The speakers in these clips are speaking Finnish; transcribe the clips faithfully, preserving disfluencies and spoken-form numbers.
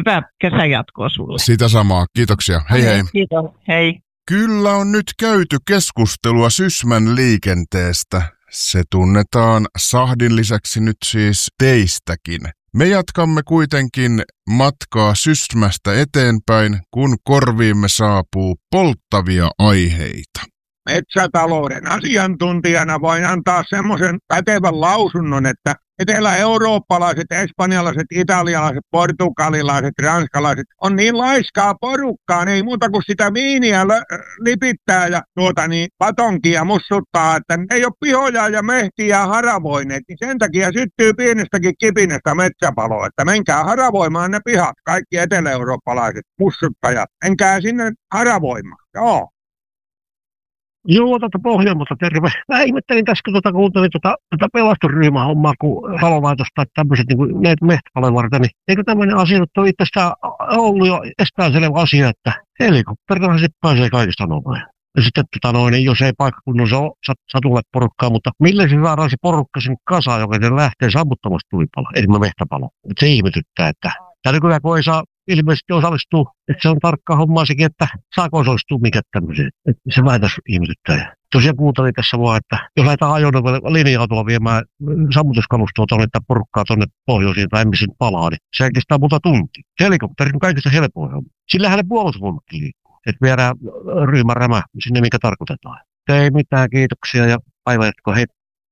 hyvää kesän jatkoa sulle. Sitä samaa. Kiitoksia. Hei hei. Kiitos. Hei. Kyllä on nyt käyty keskustelua Sysmän liikenteestä. Se tunnetaan Sahdin lisäksi nyt siis teistäkin. Me jatkamme kuitenkin matkaa Sysmästä eteenpäin, kun korviimme saapuu polttavia aiheita. Metsätalouden asiantuntijana voin antaa semmoisen pätevän lausunnon, että etelä-eurooppalaiset, espanjalaiset, italialaiset, portugalilaiset, ranskalaiset on niin laiskaa porukkaa, ei muuta kuin sitä viiniä lö- lipittää ja tuota niin, patonkia mussuttaa, että ne ei ole pihoja ja mehtiä haravoineet, niin sen takia syttyy pienestäkin kipinestä metsäpaloa, että menkää haravoimaan ne pihat, kaikki etelä-eurooppalaiset mussuttajat, menkää sinne haravoimaan, joo. Joo, tuota Pohjanmaalta terve. Mä ihmettelin tässä, kun tuota, kuuntelin tuota, tuota pelastusryhmähommaa, kun palolaitosta tai tämmöiset niin näitä mehtapaloja varten, niin eikö tämmöinen asia nyt ole itsestään ollut jo epäselvä asia, että helikopterilla sitten pääsee kaikista nopein. Ja sitten tota noin, niin jos ei paikkakunnassa ole satulle porukkaa, mutta millä se saadaan se porukka sinne kasaan, joka se lähtee sammuttamasta tulipaloa, eli mehtapaloa. Että se ihmetyttää, että tämä nykyään kun ei saa ilmeisesti osallistua, että se on tarkka hommaa sekin, että saako osallistua mikä tämmöiseen. Että se vähän tässä ihmetyttää. Tosiaan kuuntelin tässä vaan, että jos lähdetään ajoneuvolle linja-autolla viemään sammutuskalustoa tuonne, että porukkaa tuonne pohjoisiin tai emmisin palaa, niin se kestää muuta tuntia. Se helikopteri on kaikista helpoin. Sillähän ne puolustusvoimatkin liikkuu. Että viedään ryhmän rämä sinne, minkä tarkoitetaan. Ei mitään, kiitoksia ja päivä jatkoa. Hei.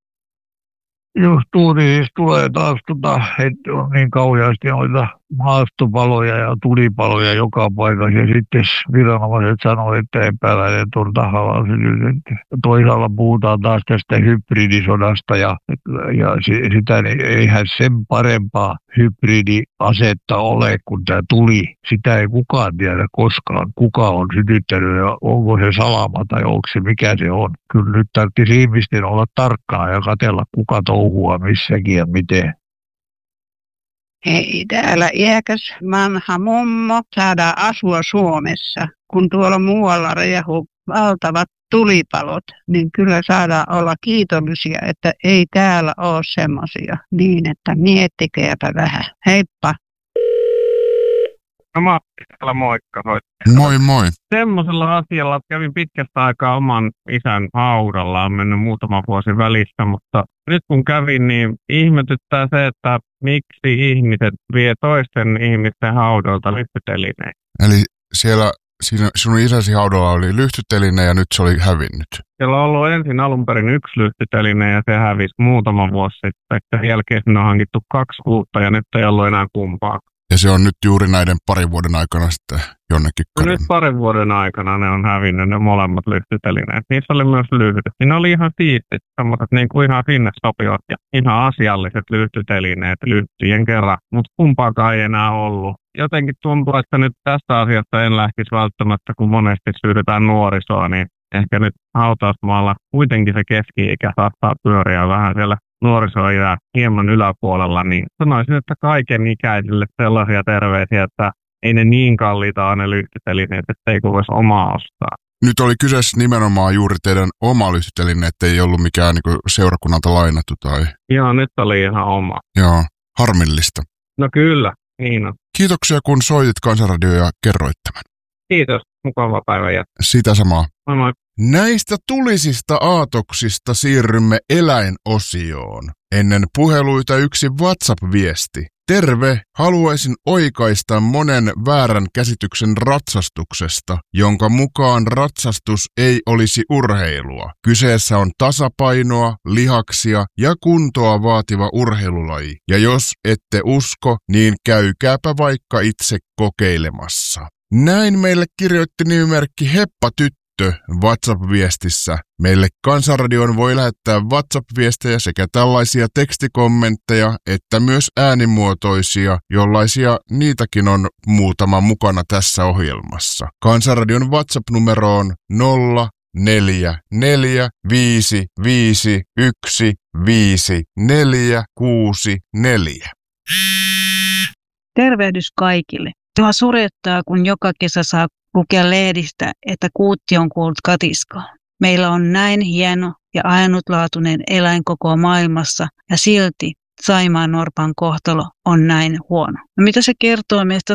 Just siis tulee taas, tota, että on niin kauheasti noita maastopaloja ja tulipaloja joka paikassa. Ja sitten viranomaiset sanoo, että epäiläinen on tahalla. Toisaalla puhutaan taas tästä hybridisodasta ja, ja sitä niin eihän sen parempaa hybridiasetta ole, kun tämä tuli. Sitä ei kukaan tiedä koskaan, kuka on sytyttänyt ja onko se salama tai onko se mikä se on. Kyllä nyt tarvitsisi ihmisten olla tarkkaa ja katsella, kuka touhua missäkin ja miten. Hei, täällä iäkäs vanha mummo saadaan asua Suomessa. Kun tuolla muualla riehuu valtavat tulipalot, niin kyllä saadaan olla kiitollisia, että ei täällä ole semmoisia. Niin, että miettikääpä vähän. Heippa! No Matti, täällä moikka. Moi moi. Semmoisella asialla kävin pitkästä aikaa oman isän haudalla, on mennyt muutama vuosi välissä, mutta nyt kun kävin, niin ihmetyttää se, että miksi ihmiset vie toisten ihmisten haudolta lyhtytelineen. Eli siellä siinä sinun isäsi haudalla oli lyhtyteline ja nyt se oli hävinnyt. Siellä on ollut ensin alun perin yksi lyhtyteline ja se hävisi muutama vuosi sitten. Sen jälkeen sinne on hankittu kaksi uutta ja nyt ei ollut enää kumpaa. Ja se on nyt juuri näiden parin vuoden aikana sitten jonnekin kadonnut. Nyt parin vuoden aikana ne on hävinnyt ne molemmat lyhtytelineet. Niissä oli myös lyhtyt. Siinä oli ihan siistit, semmoiset niin kuin ihan sinne sopivat ja ihan asialliset lyhtytelineet lyhtyjen kerran. Mutta kumpaakaan ei enää ollut. Jotenkin tuntuu, että nyt tästä asiasta en lähtisi välttämättä, kun monesti syydetään nuorisoa, niin ehkä nyt hautausmaalla kuitenkin se keski-ikä saattaa pyöriä vähän siellä nuorisoiän hieman yläpuolella, niin sanoisin, että kaiken ikäisille sellaisia terveisiä, että ei ne niin kalliita ole ne lyhtytelineet, että ei voisi omaa ostaa. Nyt oli kyseessä nimenomaan juuri teidän oma lyhtyteline, että ei ollut mikään niin seurakunnalta lainattu tai... Joo, nyt oli ihan oma. Joo, harmillista. No kyllä, niin on. Kiitoksia kun soitit Kansanradioon ja kerroit tämän. Kiitos, mukava päivä jatkaa. Sitä samaa. Moi moi. Näistä tulisista aatoksista siirrymme eläinosioon. Ennen puheluita yksi WhatsApp-viesti. Terve, haluaisin oikaista monen väärän käsityksen ratsastuksesta, jonka mukaan ratsastus ei olisi urheilua. Kyseessä on tasapainoa, lihaksia ja kuntoa vaativa urheilulaji. Ja jos ette usko, niin käykääpä vaikka itse kokeilemassa. Näin meille kirjoitti nimimerkki Heppa Tyttö WhatsApp-viestissä. Meille Kansanradioon voi lähettää WhatsApp-viestejä sekä tällaisia tekstikommentteja että myös äänimuotoisia, jollaisia niitäkin on muutama mukana tässä ohjelmassa. Kansanradion WhatsApp-numero on nolla neljä neljä viisi viisi yksi viisi neljä kuusi neljä. Tervehdys kaikille. Minua surettaa, kun joka kesä saa lukea lehdistä, että kuutti on kuollut katiskaan. Meillä on näin hieno ja ainutlaatuinen eläin koko maailmassa ja silti Saimaannorpan kohtalo on näin huono. No mitä se kertoo meistä